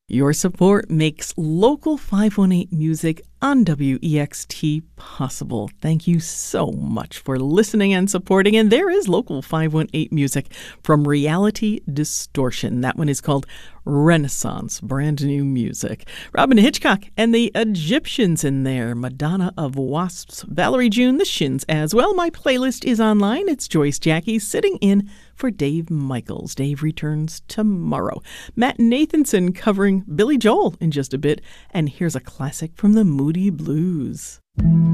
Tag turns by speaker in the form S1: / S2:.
S1: Your support makes Local 518 music on WEXT possible. Thank you so much for listening and supporting. And there is Local 518 music from Reality Distortion. That one is called Renaissance, brand new music. Robin Hitchcock and the Egyptians in there. Madonna of Wasps, Valerie June, the Shins as well. My playlist is online. It's Joyce Jackie sitting in for Dave Michaels. Dave returns tomorrow. Matt Nathanson covering Billy Joel in just a bit. And here's a classic from the Moody Blues.